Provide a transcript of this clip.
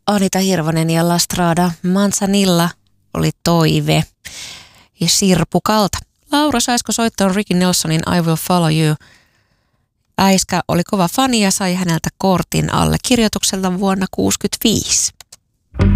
Anita Hirvonen ja La Strada Manzanilla oli Toive. Ja Sirpukalta. Laura, saisiko soittaa Ricky Nelsonin I Will Follow You? Äiskä oli kova fani ja sai häneltä kortin allekirjoitukselta vuonna 1965.